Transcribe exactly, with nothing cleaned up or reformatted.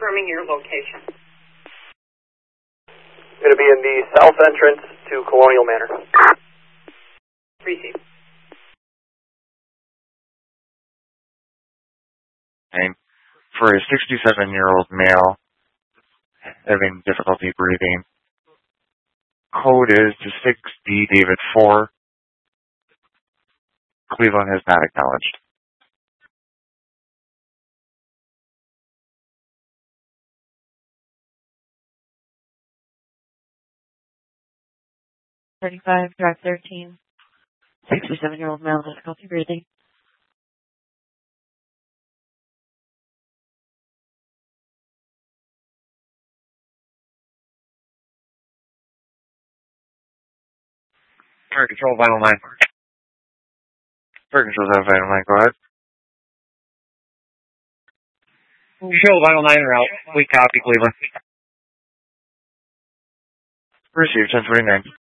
confirming your location. Going to be in the south entrance to Colonial Manor. Receive. And for a sixty-seven-year-old male having difficulty breathing, code is to six D David four. Cleveland has not acknowledged. thirty-five, drive thirteen. sixty-seven-year-old male, difficulty breathing. Fire control, vital nine. Fire control, vital nine, go ahead. Control, vital nine route. We copy, Cleveland. Receive, ten twenty-nine.